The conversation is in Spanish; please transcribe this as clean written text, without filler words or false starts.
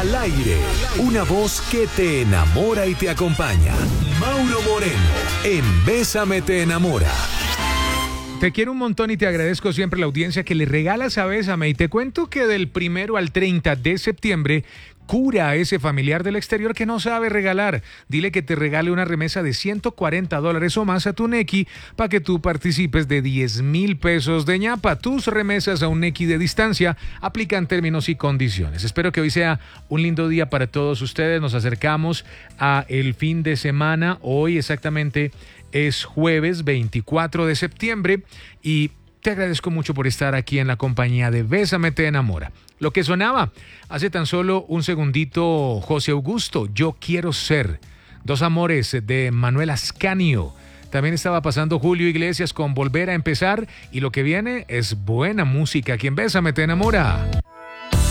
Al aire, una voz que te enamora y te acompaña. Mauro Moreno, en Bésame te enamora. Te quiero un montón y te agradezco siempre la audiencia que le regalas a Bésame. Y te cuento que del 1 al 30 de septiembre, cura a ese familiar del exterior que no sabe regalar. Dile que te regale una remesa de $140 o más a tu Nequi para que tú participes de 10,000 pesos de ñapa. Tus remesas a un Nequi de distancia aplican términos y condiciones. Espero que hoy sea un lindo día para todos ustedes. Nos acercamos a el fin de semana. Hoy exactamente es jueves 24 de septiembre y te agradezco mucho por estar aquí en la compañía de Bésame te enamora. Lo que sonaba hace tan solo un segundito, José Augusto, Yo quiero ser. Dos amores de Manuel Ascanio. También estaba pasando Julio Iglesias con Volver a empezar y lo que viene es buena música aquí en Bésame te enamora.